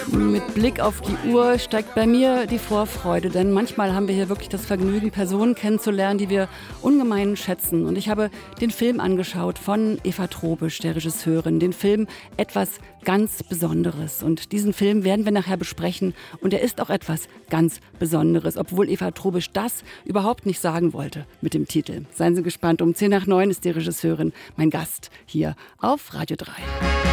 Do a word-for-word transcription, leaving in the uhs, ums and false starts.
Mit Blick auf die Uhr steigt bei mir die Vorfreude, denn manchmal haben wir hier wirklich das Vergnügen, Personen kennenzulernen, die wir ungemein schätzen. Und ich habe den Film angeschaut von Eva Trobisch, der Regisseurin, den Film Etwas ganz Besonderes. Und diesen Film werden wir nachher besprechen und er ist auch etwas ganz Besonderes, obwohl Eva Trobisch das überhaupt nicht sagen wollte mit dem Titel. Seien Sie gespannt, um zehn nach neun ist die Regisseurin mein Gast hier auf Radio drei.